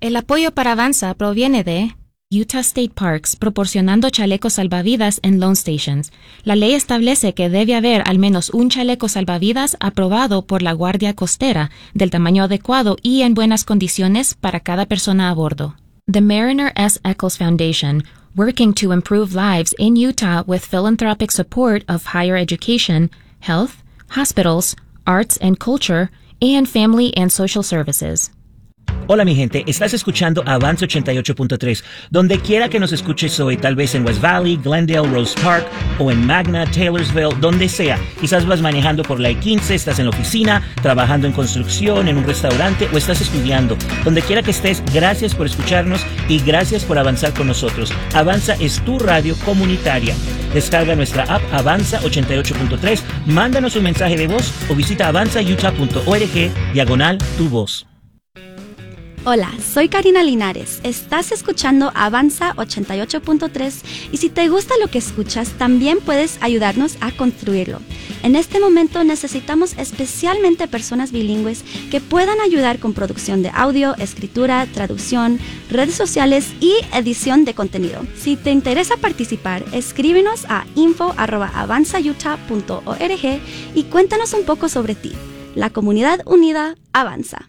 El apoyo para Avanza proviene de Utah State Parks, proporcionando chalecos salvavidas en loan stations. La ley establece que debe haber al menos un chaleco salvavidas aprobado por la Guardia Costera, del tamaño adecuado y en buenas condiciones para cada persona a bordo. The Mariner S. Eccles Foundation, working to improve lives in Utah with philanthropic support of higher education, health, hospitals, arts and culture, and family and social services. Hola mi gente, estás escuchando Avanza 88.3. Donde quiera que nos escuches hoy, tal vez en West Valley, Glendale, Rose Park o en Magna, Taylorsville, donde sea. Quizás vas manejando por la I-15, estás en la oficina, trabajando en construcción, en un restaurante o estás estudiando. Donde quiera que estés, gracias por escucharnos y gracias por avanzar con nosotros. Avanza es tu radio comunitaria. Descarga nuestra app Avanza 88.3, mándanos un mensaje de voz o visita avanzautah.org/tu voz. Hola, soy Karina Linares. Estás escuchando Avanza 88.3 y si te gusta lo que escuchas, también puedes ayudarnos a construirlo. En este momento necesitamos especialmente personas bilingües que puedan ayudar con producción de audio, escritura, traducción, redes sociales y edición de contenido. Si te interesa participar, escríbenos a info@avanzautah.org y cuéntanos un poco sobre ti. La comunidad unida avanza.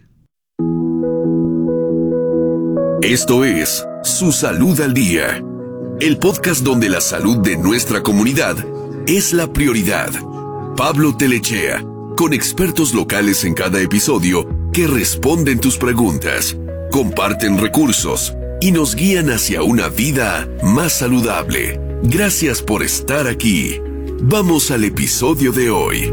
Esto es Su Salud al Día, el podcast donde la salud de nuestra comunidad es la prioridad. Pablo Telechea, con expertos locales en cada episodio que responden tus preguntas, comparten recursos y nos guían hacia una vida más saludable. Gracias por estar aquí. Vamos al episodio de hoy.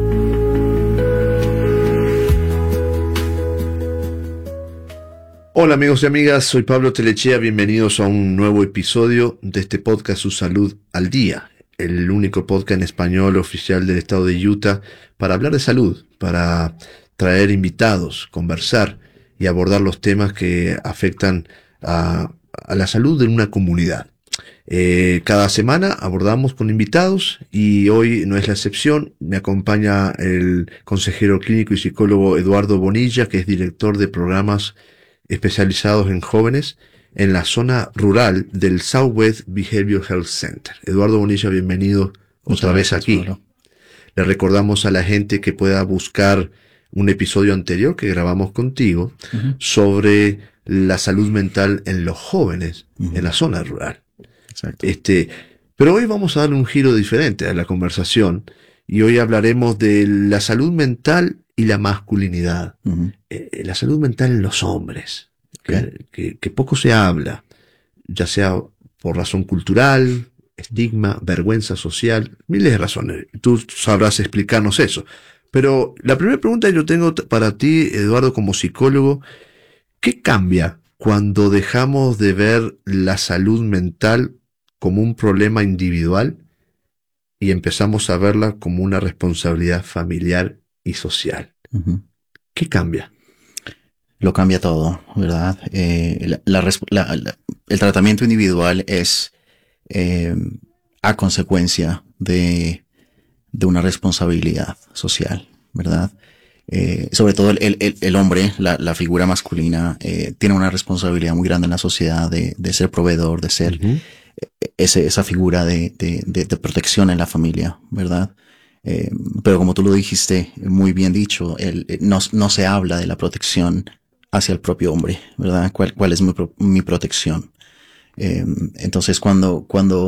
Hola amigos y amigas, soy Pablo Telechea, bienvenidos a un nuevo episodio de este podcast Su Salud al Día, el único podcast en español oficial del estado de Utah para hablar de salud, para traer invitados, conversar y abordar los temas que afectan a la salud de una comunidad. Cada semana abordamos con invitados y hoy no es la excepción. Me acompaña el consejero clínico y psicólogo Eduardo Bonilla, que es director de programas especializados en jóvenes en la zona rural del Southwest Behavioral Health Center. Eduardo Bonilla, bienvenido otra vez aquí. Pablo. Le recordamos a la gente que pueda buscar un episodio anterior que grabamos contigo sobre la salud mental en los jóvenes en la zona rural. Exacto. Pero hoy vamos a darle un giro diferente a la conversación y hoy hablaremos de la salud mental y la masculinidad. La salud mental en los hombres, que poco se habla, ya sea por razón cultural, estigma, vergüenza social, miles de razones. Tú sabrás explicarnos eso. Pero la primera pregunta que yo tengo para ti, Eduardo, como psicólogo, ¿qué cambia cuando dejamos de ver la salud mental como un problema individual y empezamos a verla como una responsabilidad familiar y social? ¿Qué cambia? Lo cambia todo, ¿verdad? El tratamiento individual es a consecuencia de una responsabilidad social, ¿verdad? Sobre todo el hombre, la figura masculina, tiene una responsabilidad muy grande en la sociedad de ser proveedor, de ser esa figura de protección en la familia, ¿verdad? Pero como tú lo dijiste, muy bien dicho, no se habla de la protección hacia el propio hombre, ¿verdad? ¿Cuál es mi protección? Entonces cuando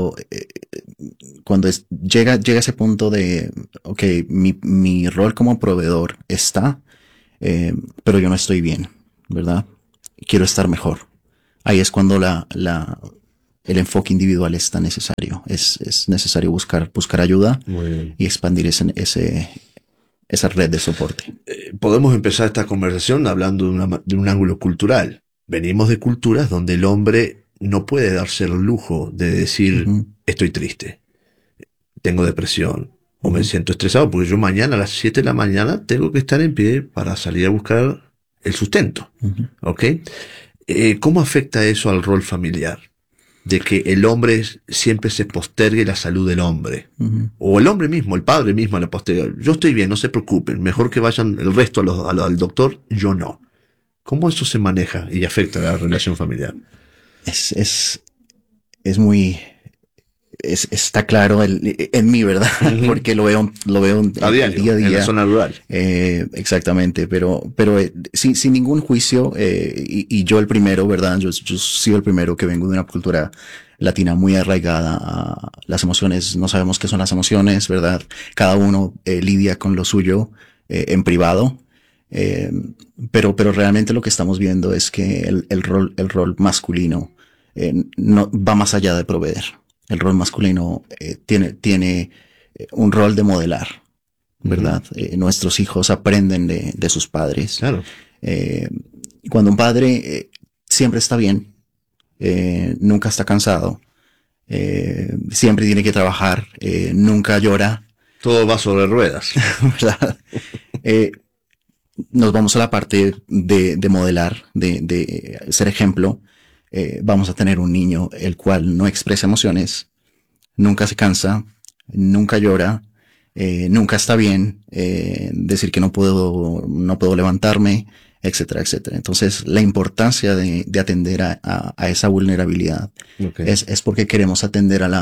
llega ese punto de, okay, mi rol como proveedor está, pero yo no estoy bien, ¿verdad? Quiero estar mejor. Ahí es cuando el enfoque individual es tan necesario. Es necesario buscar ayuda y expandir esa red de soporte. Podemos empezar esta conversación hablando de un ángulo cultural. Venimos de culturas donde el hombre no puede darse el lujo de decir estoy triste, tengo depresión o me siento estresado porque yo mañana a las 7 de la mañana tengo que estar en pie para salir a buscar el sustento. ¿Ok? ¿Cómo afecta eso al rol familiar? De que el hombre siempre se postergue la salud del hombre. O el hombre mismo, el padre mismo la posterga. Yo estoy bien, no se preocupen. Mejor que vayan el resto al doctor, yo no. ¿Cómo eso se maneja y afecta a la relación familiar? Está claro en mí, ¿verdad? Porque lo veo A diario, día a día. en la zona rural. Exactamente, pero sin ningún juicio, y yo el primero, ¿verdad? Yo soy el primero que vengo de una cultura latina muy arraigada a las emociones. No sabemos qué son las emociones, ¿verdad? Cada uno lidia con lo suyo en privado. Pero realmente lo que estamos viendo es que el rol masculino no va más allá de proveer. El rol masculino tiene un rol de modelar, ¿verdad? Nuestros hijos aprenden de sus padres. Claro. Cuando un padre siempre está bien, nunca está cansado, siempre tiene que trabajar, nunca llora. Todo va sobre ruedas. ¿Verdad? Nos vamos a la parte de modelar, de ser ejemplo. Vamos a tener un niño el cual no expresa emociones, nunca se cansa, nunca llora, nunca está bien, decir que no puedo levantarme, etcétera, etcétera. Entonces, la importancia de atender a esa vulnerabilidad es porque queremos atender a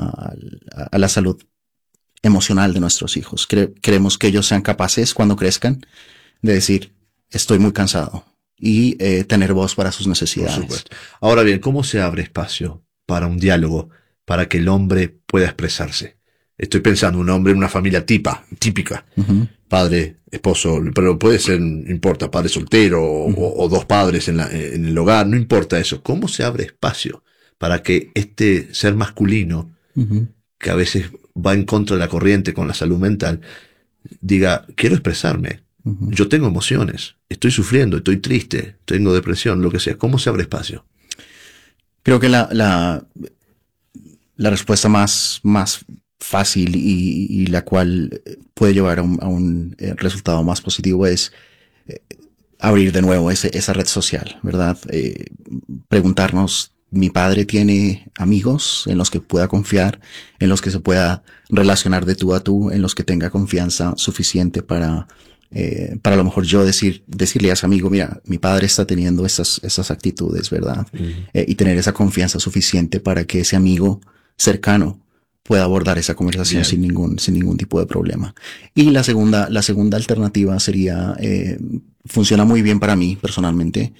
la salud emocional de nuestros hijos. Queremos que ellos sean capaces, cuando crezcan, de decir, estoy muy cansado. Y tener voz para sus necesidades. Por supuesto. Ahora bien, ¿cómo se abre espacio para un diálogo, para que el hombre pueda expresarse? Estoy pensando un hombre en una familia típica, padre, esposo, pero puede ser, no importa, padre soltero o dos padres en el hogar, no importa eso. ¿Cómo se abre espacio para que este ser masculino, que a veces va en contra de la corriente con la salud mental, diga, quiero expresarme? Yo tengo emociones, estoy sufriendo, estoy triste, tengo depresión, lo que sea. ¿Cómo se abre espacio? Creo que la respuesta más fácil y la cual puede llevar a un resultado más positivo es abrir de nuevo esa red social, ¿verdad? Preguntarnos, ¿mi padre tiene amigos en los que pueda confiar, en los que se pueda relacionar de tú a tú, en los que tenga confianza suficiente para a lo mejor yo decirle a ese amigo, mira, mi padre está teniendo esas actitudes, ¿verdad? Y tener esa confianza suficiente para que ese amigo cercano pueda abordar esa conversación sin ningún tipo de problema. Y la segunda alternativa sería, funciona muy bien para mí personalmente,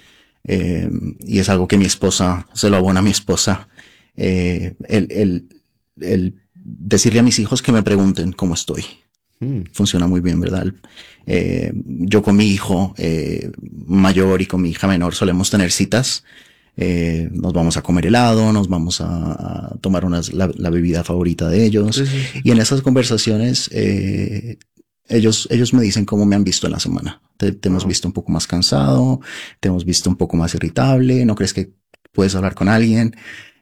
y es algo que mi esposa, se lo abona a mi esposa, el decirle a mis hijos que me pregunten cómo estoy. Funciona muy bien, ¿verdad? Yo con mi hijo mayor y con mi hija menor solemos tener citas. Nos vamos a comer helado, nos vamos a tomar la bebida favorita de ellos. Sí. Y en esas conversaciones ellos me dicen cómo me han visto en la semana. Te hemos visto un poco más cansado, te hemos visto un poco más irritable, ¿no crees que puedes hablar con alguien?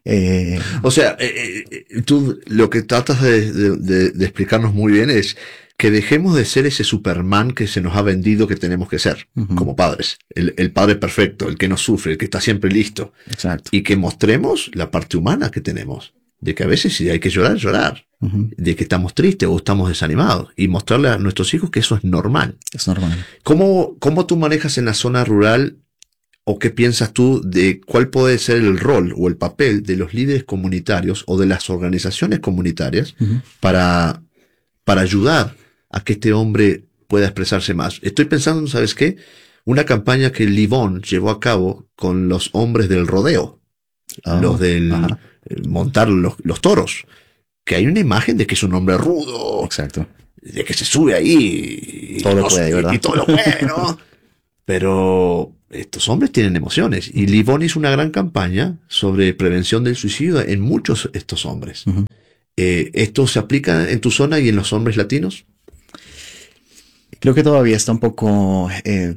O sea, tú lo que tratas de explicarnos muy bien es que dejemos de ser ese Superman que se nos ha vendido que tenemos que ser como padres. El padre perfecto, el que no sufre, el que está siempre listo. Exacto. Y que mostremos la parte humana que tenemos. De que a veces si hay que llorar. De que estamos tristes o estamos desanimados. Y mostrarle a nuestros hijos que eso es normal. Es normal. ¿Cómo tú manejas en la zona rural? ¿O qué piensas tú de cuál puede ser el rol o el papel de los líderes comunitarios o de las organizaciones comunitarias para ayudar a que este hombre pueda expresarse más? Estoy pensando, ¿sabes qué? Una campaña que Livón llevó a cabo con los hombres del rodeo, los del montar los toros, que hay una imagen de que es un hombre rudo. Exacto. De que se sube ahí todo lo puede, ¿verdad? Y todo lo puede, ¿no? Pero estos hombres tienen emociones. Y Livón hizo una gran campaña sobre prevención del suicidio en muchos de estos hombres. ¿Esto se aplica en tu zona y en los hombres latinos? Creo que todavía está un poco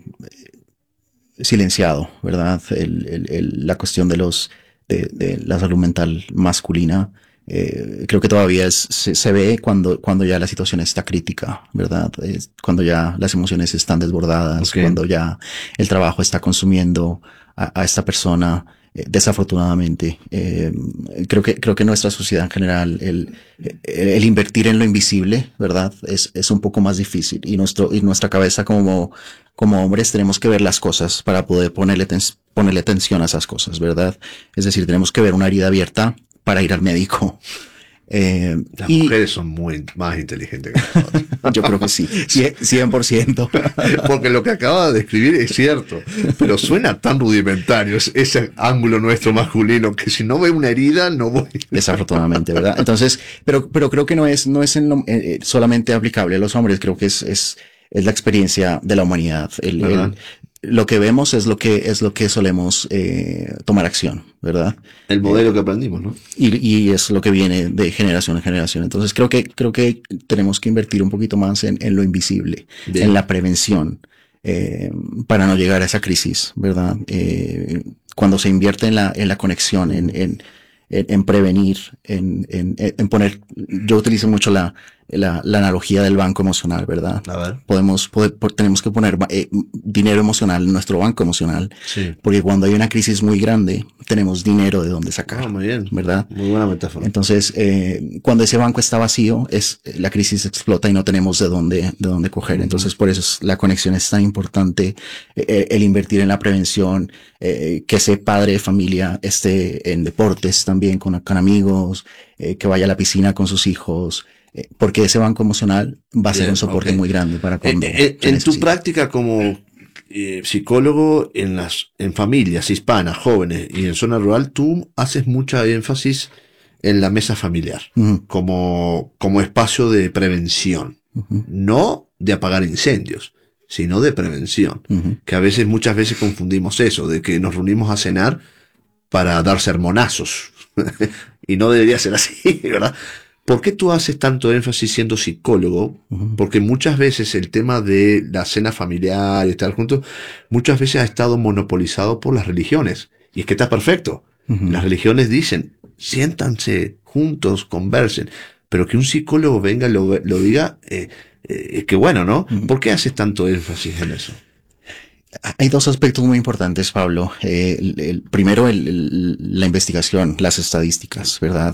silenciado, ¿verdad? La cuestión de la salud mental masculina. Creo que todavía se ve cuando ya la situación está crítica, ¿verdad? Cuando ya las emociones están desbordadas, cuando ya el trabajo está consumiendo a esta persona, desafortunadamente. Creo que nuestra sociedad en general, el invertir en lo invisible, ¿verdad? Es un poco más difícil, y nuestra cabeza como hombres tenemos que ver las cosas para poder ponerle atención a esas cosas, ¿verdad? Es decir, tenemos que ver una herida abierta para ir al médico. Las mujeres son más inteligentes que nosotros. Yo creo que sí, 100%. Porque lo que acaba de describir es cierto, pero suena tan rudimentario ese ángulo nuestro masculino, que si no ve una herida no voy. Desafortunadamente, ¿verdad? Entonces, pero creo que no es solamente aplicable a los hombres. Creo que es la experiencia de la humanidad. Lo que vemos es lo que solemos tomar acción, ¿verdad? El modelo que aprendimos, ¿no? Y es lo que viene de generación en generación. Entonces creo que tenemos que invertir un poquito más en lo invisible, bien, en la prevención, para no llegar a esa crisis, ¿verdad? Cuando se invierte en la conexión, en prevenir, en poner, yo utilizo mucho la analogía del banco emocional, ¿verdad? A ver. Tenemos que poner dinero emocional en nuestro banco emocional, sí, porque cuando hay una crisis muy grande, tenemos dinero de donde sacar. Muy bien, ¿verdad? Muy buena metáfora. Entonces, cuando ese banco está vacío, la crisis explota y no tenemos de dónde coger. Entonces, por eso la conexión es tan importante, el invertir en la prevención, que ese padre de familia esté en deportes también con amigos, que vaya a la piscina con sus hijos, porque ese banco emocional va a ser un soporte muy grande para cuando en tu práctica como psicólogo en familias hispanas, jóvenes y en zona rural, tú haces mucha énfasis en la mesa familiar, como espacio de prevención, no de apagar incendios, sino de prevención, que muchas veces confundimos eso, de que nos reunimos a cenar para dar sermonazos, y no debería ser así, ¿verdad? ¿Por qué tú haces tanto énfasis siendo psicólogo? Porque muchas veces el tema de la cena familiar y estar juntos, muchas veces ha estado monopolizado por las religiones. Y es que está perfecto. Las religiones dicen, siéntanse juntos, conversen. Pero que un psicólogo venga y lo diga, que bueno, ¿no? ¿Por qué haces tanto énfasis en eso? Hay dos aspectos muy importantes, Pablo. Primero, la investigación, las estadísticas, ¿verdad?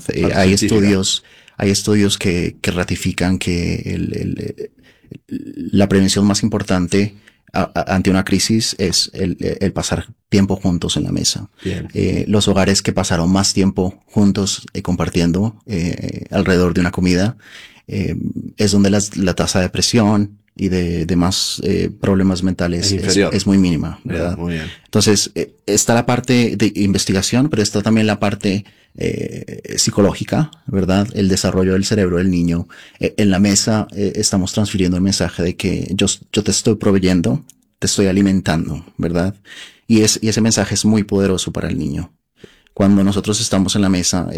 Hay estudios que ratifican que la prevención más importante ante una crisis es el pasar tiempo juntos en la mesa. Los hogares que pasaron más tiempo juntos compartiendo alrededor de una comida es donde la tasa de depresión y de más problemas mentales es muy mínima, ¿verdad? Muy bien. Entonces, está la parte de investigación, pero está también la parte psicológica, ¿verdad? El desarrollo del cerebro del niño. En la mesa estamos transfiriendo el mensaje de que yo te estoy proveyendo, te estoy alimentando, ¿verdad? Y ese mensaje es muy poderoso para el niño. Cuando nosotros estamos en la mesa,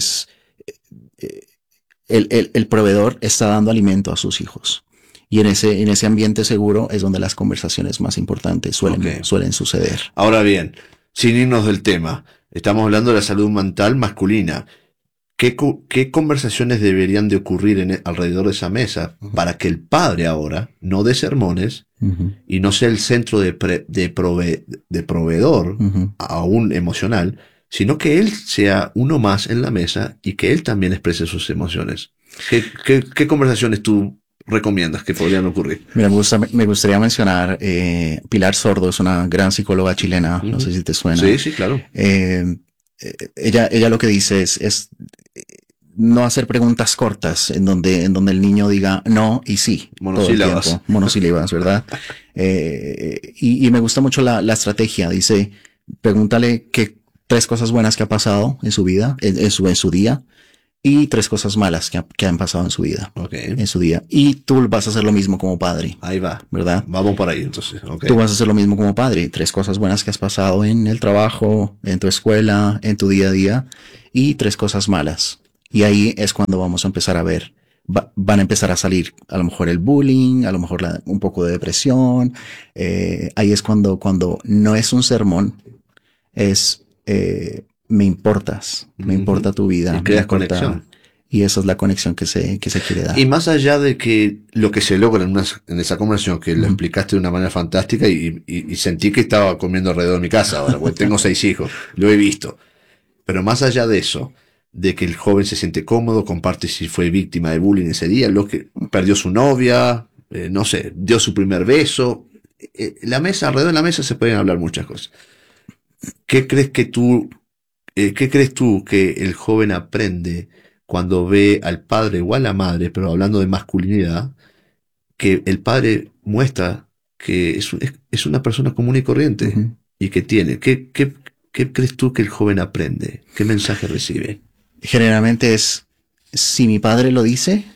el proveedor está dando alimento a sus hijos. Y en ese ambiente seguro es donde las conversaciones más importantes suelen suceder. Ahora bien, sin irnos del tema, estamos hablando de la salud mental masculina. ¿Qué conversaciones deberían de ocurrir alrededor de esa mesa para que el padre ahora no dé sermones y no sea el centro de proveedor aún emocional, sino que él sea uno más en la mesa y que él también exprese sus emociones? ¿Qué conversaciones tú recomiendas que podrían ocurrir? Mira, me gustaría mencionar Pilar Sordo, es una gran psicóloga chilena, no sé si te suena. Sí, claro. Ella lo que dice es no hacer preguntas cortas en donde el niño diga no y sí. Monosílabas. Monosílabas, ¿verdad? Y me gusta mucho la estrategia. Dice, pregúntale qué 3 cosas buenas que ha pasado en su vida, en su día, y 3 cosas malas que han pasado en su vida. En su día. Y tú vas a hacer lo mismo como padre. Ahí va. ¿Verdad? Vamos por ahí, entonces. Tú vas a hacer lo mismo como padre. 3 cosas buenas que has pasado en el trabajo, en tu escuela, en tu día a día, y 3 cosas malas. Y ahí es cuando vamos a empezar a ver, van a empezar a salir a lo mejor el bullying, a lo mejor un poco de depresión. Ahí es cuando no es un sermón, es me importas, me importa tu vida. Y creas conexión. Y esa es la conexión que se quiere dar. Y más allá de que lo que se logra en esa conversación, que lo explicaste de una manera fantástica y sentí que estaba comiendo alrededor de mi casa ahora, porque tengo 6 hijos, lo he visto. Pero más allá de eso, de que el joven se siente cómodo, comparte si fue víctima de bullying ese día, lo que perdió su novia, no sé, dio su primer beso. Alrededor de la mesa se pueden hablar muchas cosas. ¿Qué crees tú que el joven aprende cuando ve al padre o a la madre, pero hablando de masculinidad, que el padre muestra que es una persona común y corriente y que tiene? ¿Qué crees tú que el joven aprende? ¿Qué mensaje recibe? Generalmente es, si mi padre lo dice,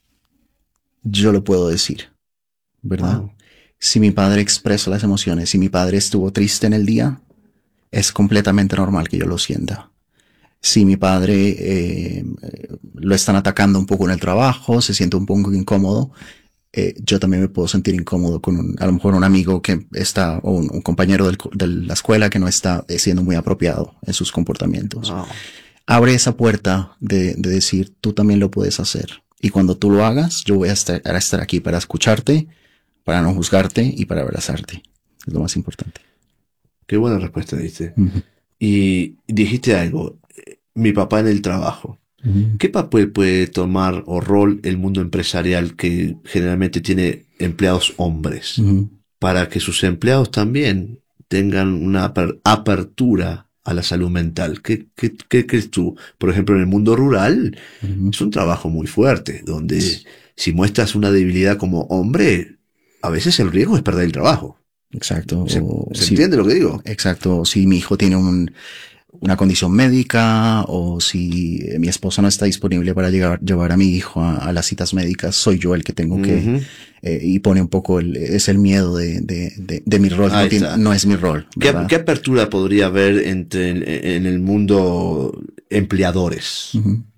yo lo puedo decir, ¿verdad? Wow. Si mi padre expresa las emociones, si mi padre estuvo triste en el día, es completamente normal que yo lo sienta. Si mi padre lo están atacando un poco en el trabajo, se siente un poco incómodo, yo también me puedo sentir incómodo con a lo mejor un amigo que está, o un compañero de la escuela que no está siendo muy apropiado en sus comportamientos. Wow. Abre esa puerta de decir, tú también lo puedes hacer. Y cuando tú lo hagas, yo voy a estar aquí para escucharte, para no juzgarte y para abrazarte. Es lo más importante. Qué buena respuesta diste. Y dijiste algo, mi papá en el trabajo. ¿Qué papel puede tomar o rol el mundo empresarial que generalmente tiene empleados hombres para que sus empleados también tengan una apertura a la salud mental? ¿Qué crees tú? Por ejemplo, en el mundo rural es un trabajo muy fuerte, donde si muestras una debilidad como hombre, a veces el riesgo es perder el trabajo. Exacto. ¿Se entiende lo que digo? Exacto. Si mi hijo tiene una condición médica, o si mi esposa no está disponible para llevar a mi hijo a las citas médicas, soy yo el que tengo que, y pone un poco es el miedo de mi rol, no es mi rol. ¿Qué apertura podría haber en el mundo empleadores?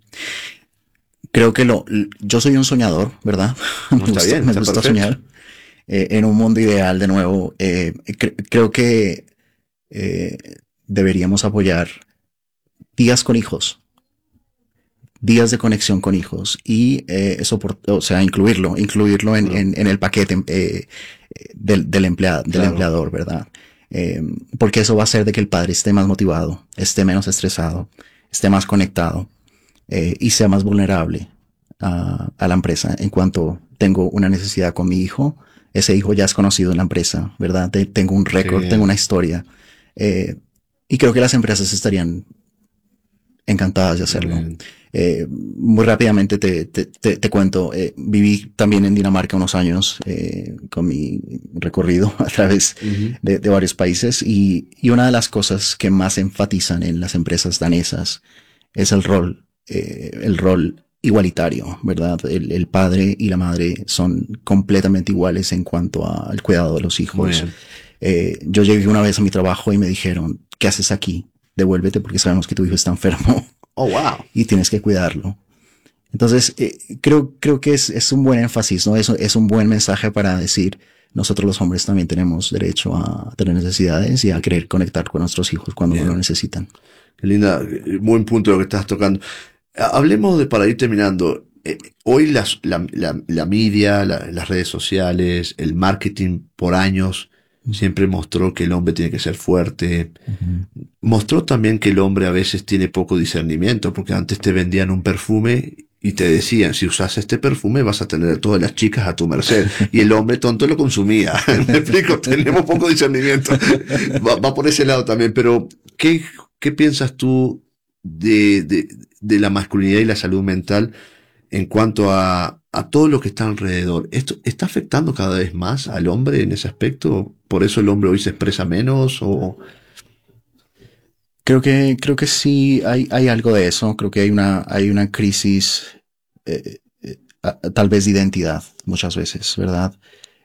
Creo que yo soy un soñador, ¿verdad? Me gusta soñar. En un mundo ideal, de nuevo, creo que deberíamos apoyar días con hijos, días de conexión con hijos, y incluirlo en el paquete del empleador, ¿verdad? Porque eso va a hacer de que el padre esté más motivado, esté menos estresado, esté más conectado, y sea más vulnerable a la empresa. En cuanto tengo una necesidad con mi hijo, ese hijo ya es conocido en la empresa, ¿verdad? Tengo un récord, tengo una historia. Y creo que las empresas estarían encantadas de hacerlo. Muy rápidamente te cuento, viví también en Dinamarca unos años, con mi recorrido a través de varios países, y una de las cosas que más enfatizan en las empresas danesas es el rol igualitario, ¿verdad? El padre y la madre son completamente iguales en cuanto al cuidado de los hijos. Yo llegué una vez a mi trabajo y me dijeron, ¿qué haces aquí? Devuélvete porque sabemos que tu hijo está enfermo. Oh, wow. Y tienes que cuidarlo. Entonces, creo que es un buen énfasis, ¿no? Es un buen mensaje para decir, nosotros los hombres también tenemos derecho a tener necesidades y a querer conectar con nuestros hijos cuando lo necesitan. Qué linda, buen punto lo que estás tocando. Hablemos para ir terminando. Hoy la media, las redes sociales, el marketing por años siempre mostró que el hombre tiene que ser fuerte. Mostró también que el hombre a veces tiene poco discernimiento, porque antes te vendían un perfume y te decían, si usas este perfume vas a tener a todas las chicas a tu merced. Y el hombre tonto lo consumía. ¿Me explico? Tenemos poco discernimiento. Va por ese lado también. Pero, ¿qué piensas tú de la masculinidad y la salud mental en cuanto a todo lo que está alrededor? ¿Esto está afectando cada vez más al hombre en ese aspecto? ¿Por eso el hombre hoy se expresa menos? ¿O? Creo que sí hay algo de eso. Creo que hay una crisis, tal vez de identidad, muchas veces, ¿verdad?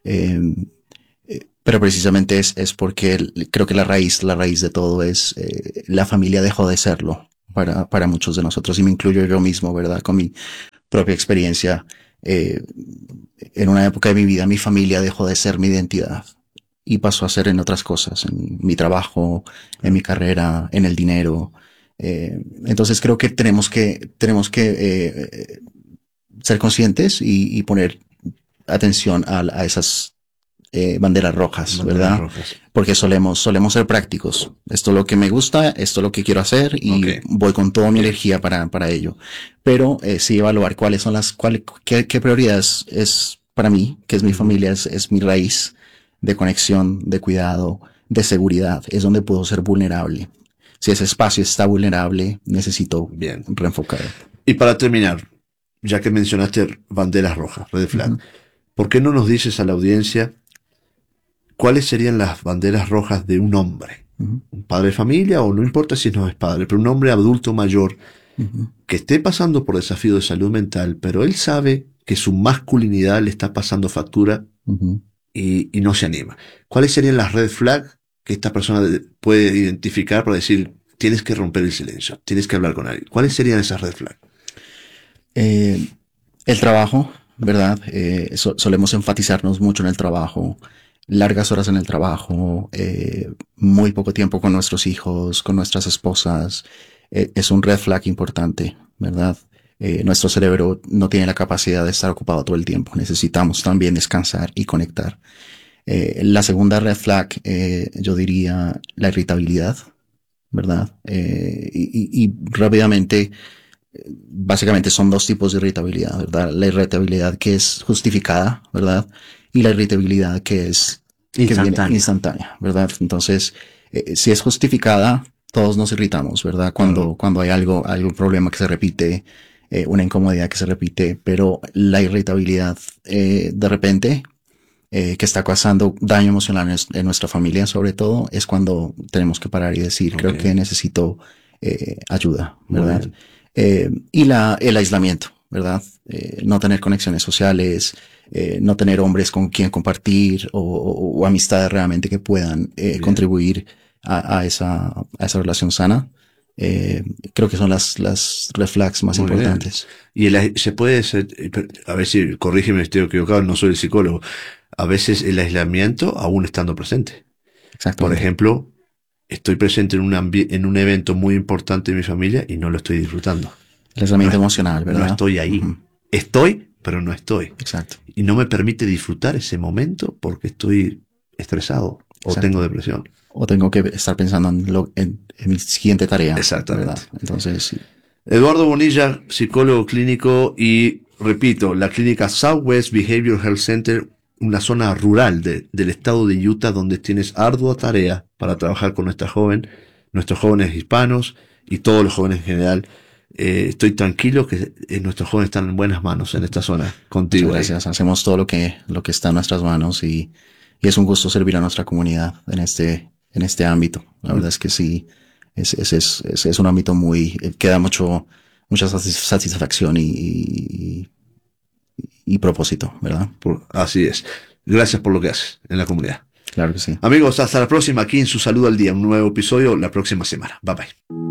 Pero precisamente es porque creo que la raíz de todo es, la familia dejó de serlo para muchos de nosotros, y me incluyo yo mismo, ¿verdad? Con mi propia experiencia. En una época de mi vida, mi familia dejó de ser mi identidad y pasó a ser en otras cosas, en mi trabajo, en mi carrera, en el dinero. Entonces creo que tenemos que ser conscientes y poner atención a esas banderas rojas, ¿verdad? Rojas. Porque solemos ser prácticos. Esto es lo que me gusta, esto es lo que quiero hacer y voy con toda mi energía para ello. Pero sí evaluar cuáles son qué prioridades es para mí, que es mi familia, es mi raíz de conexión, de cuidado, de seguridad. Es donde puedo ser vulnerable. Si ese espacio está vulnerable, necesito reenfocar. Y para terminar, ya que mencionaste banderas rojas, red flag, ¿por qué no nos dices a la audiencia cuáles serían las banderas rojas de un hombre? Un padre de familia, o no importa si no es padre, pero un hombre adulto mayor que esté pasando por desafío de salud mental, pero él sabe que su masculinidad le está pasando factura y no se anima. ¿Cuáles serían las red flags que esta persona puede identificar para decir, tienes que romper el silencio, tienes que hablar con alguien? ¿Cuáles serían esas red flags? El trabajo, ¿verdad? Solemos enfatizarnos mucho en el trabajo, largas horas en el trabajo, muy poco tiempo con nuestros hijos, con nuestras esposas. Es un red flag importante, ¿verdad? Nuestro cerebro no tiene la capacidad de estar ocupado todo el tiempo. Necesitamos también descansar y conectar. La segunda red flag, yo diría la irritabilidad, ¿verdad? Y rápidamente, básicamente son dos tipos de irritabilidad, ¿verdad? La irritabilidad que es justificada, ¿verdad? Y la irritabilidad que es instantánea, ¿verdad? Entonces, si es justificada, todos nos irritamos, ¿verdad? Cuando hay algún problema que se repite, una incomodidad que se repite, pero la irritabilidad, de repente, que está causando daño emocional en nuestra familia, sobre todo, es cuando tenemos que parar y decir, creo que necesito ayuda, ¿verdad? Y el aislamiento, ¿verdad? No tener conexiones sociales, no tener hombres con quien compartir o amistades realmente que puedan contribuir a esa relación sana. Creo que son las red flags más importantes. Y se puede ser, a ver si corrígeme si estoy equivocado, no soy el psicólogo, a veces el aislamiento aún estando presente. Por ejemplo, estoy presente en un evento muy importante de mi familia y no lo estoy disfrutando. El aislamiento emocional, ¿verdad? No estoy ahí. Estoy, pero no estoy. Exacto. Y no me permite disfrutar ese momento porque estoy estresado o tengo depresión. O tengo que estar pensando en mi siguiente tarea. Exactamente. ¿Verdad? Entonces, sí. Eduardo Bonilla, psicólogo clínico y, repito, la clínica Southwest Behavioral Health Center, una zona rural del estado de Utah donde tienes ardua tarea para trabajar con nuestros jóvenes hispanos y todos los jóvenes en general. Estoy tranquilo que nuestros jóvenes están en buenas manos en esta zona contigo. Muchas gracias. Hacemos todo lo que está en nuestras manos y es un gusto servir a nuestra comunidad en este ámbito. La verdad es que sí, es un ámbito que da mucha satisfacción y propósito, ¿verdad? Así es. Gracias por lo que haces en la comunidad. Claro que sí. Amigos, hasta la próxima aquí en Su Salud al Día. Un nuevo episodio la próxima semana. Bye bye.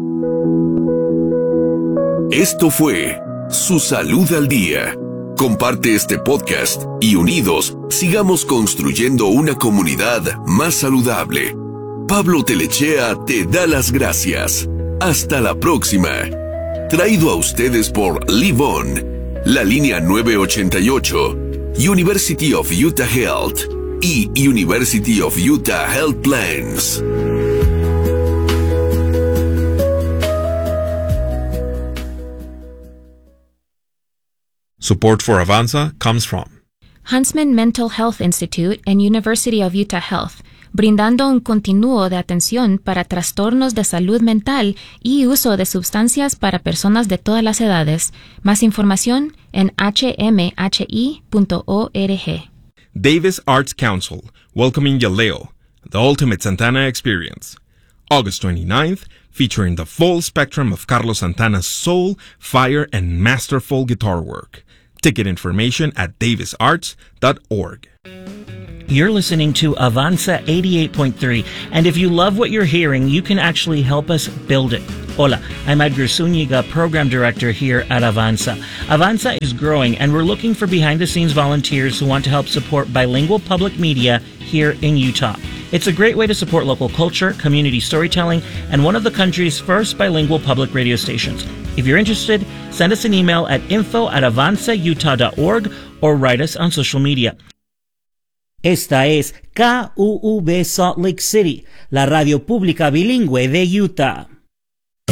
Esto fue Su Salud al Día. Comparte este podcast y unidos sigamos construyendo una comunidad más saludable. Pablo Telechea te da las gracias. Hasta la próxima. Traído a ustedes por Live On, la línea 988, University of Utah Health y University of Utah Health Plans. Support for Avanza comes from Huntsman Mental Health Institute and University of Utah Health, brindando un continuo de atención para trastornos de salud mental y uso de sustancias para personas de todas las edades. Más información en hmhi.org. Davis Arts Council, welcoming Yaleo, the ultimate Santana experience. August 29th, featuring the full spectrum of Carlos Santana's soul, fire, and masterful guitar work. Ticket information at davisarts.org. You're listening to Avanza 88.3, and if you love what you're hearing, you can actually help us build it. Hola, I'm Edgar Zúñiga, Program Director here at Avanza. Avanza is growing, and we're looking for behind-the-scenes volunteers who want to help support bilingual public media here in Utah. It's a great way to support local culture, community storytelling, and one of the country's first bilingual public radio stations. If you're interested, send us an email at info@avanzautah.org or write us on social media. Esta es KUUB Salt Lake City, la radio pública bilingüe de Utah.